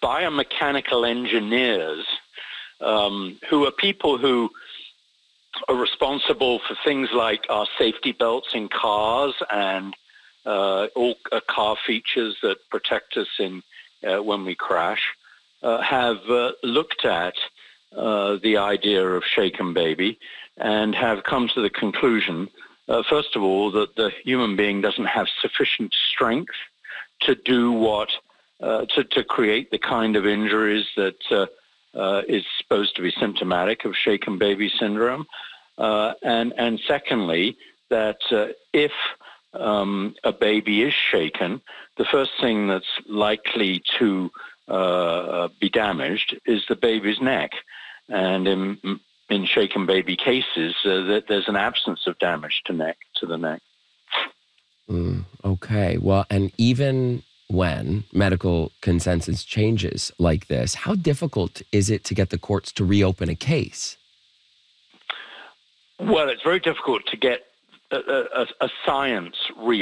biomechanical engineers who are people who are responsible for things like our safety belts in cars and all car features that protect us when we crash, have looked at the idea of Shaken Baby and have come to the conclusion, first of all, that the human being doesn't have sufficient strength to do to create the kind of injuries that is supposed to be symptomatic of Shaken Baby syndrome. And secondly, that if a baby is shaken, the first thing that's likely to be damaged is the baby's neck. And in Shaken Baby cases, there's an absence of damage to the neck. Okay. Well, and even when medical consensus changes like this, how difficult is it to get the courts to reopen a case? Well, it's very difficult to get a science